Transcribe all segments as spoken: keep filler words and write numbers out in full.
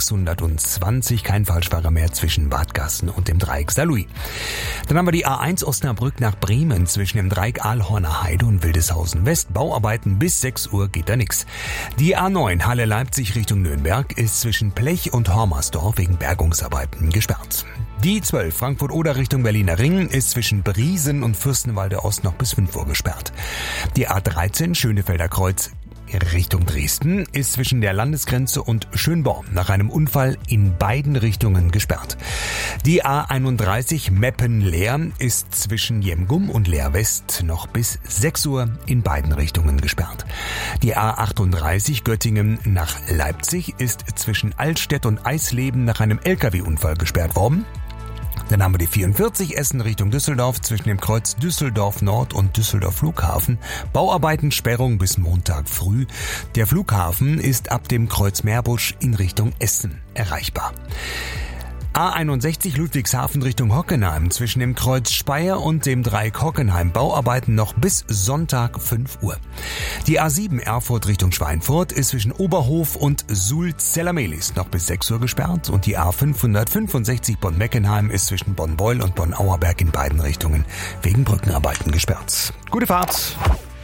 sechshundertzwanzig, kein Falschfahrer mehr zwischen Wadgassen und dem Dreieck Saarlouis. Dann haben wir die A eins Osnabrück nach Bremen zwischen dem Dreieck Aalhorner Heide und Wildeshausen West. Bauarbeiten bis sechs Uhr geht da nix. Die A neun Halle Leipzig Richtung Nürnberg ist zwischen Plech und Hormersdorf wegen Bergungsarbeiten gesperrt. Die zwölf Frankfurt-Oder Richtung Berliner Ring ist zwischen Briesen und Fürstenwalde Ost noch bis fünf Uhr gesperrt. Die A dreizehn Schönefelder Kreuz Richtung Dresden ist zwischen der Landesgrenze und Schönborn nach einem Unfall in beiden Richtungen gesperrt. Die A einunddreißig Meppen-Leer ist zwischen Jemgum und Leer West noch bis sechs Uhr in beiden Richtungen gesperrt. Die A achtunddreißig Göttingen nach Leipzig ist zwischen Altstedt und Eisleben nach einem L K W-Unfall gesperrt worden. Dann haben wir die vierundvierzig Essen Richtung Düsseldorf zwischen dem Kreuz Düsseldorf Nord und Düsseldorf Flughafen. Bauarbeiten, Sperrung bis Montag früh. Der Flughafen ist ab dem Kreuz Meerbusch in Richtung Essen erreichbar. A einundsechzig Ludwigshafen Richtung Hockenheim zwischen dem Kreuz Speyer und dem Dreieck Hockenheim. Bauarbeiten noch bis Sonntag fünf Uhr. Die A sieben Erfurt Richtung Schweinfurt ist zwischen Oberhof und Sulz-Zellamelis noch bis sechs Uhr gesperrt und die A fünfhundertfünfundsechzig Bonn-Meckenheim ist zwischen Bonn-Beul und Bonn-Auerberg in beiden Richtungen wegen Brückenarbeiten gesperrt. Gute Fahrt!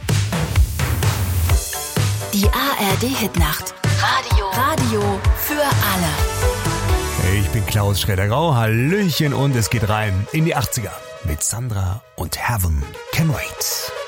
Die A R D-Hitnacht. Radio. Radio für alle. Ich bin Klaus Schredder-Grau, Hallöchen und es geht rein in die achtziger mit Sandra und Heaven Can Wait.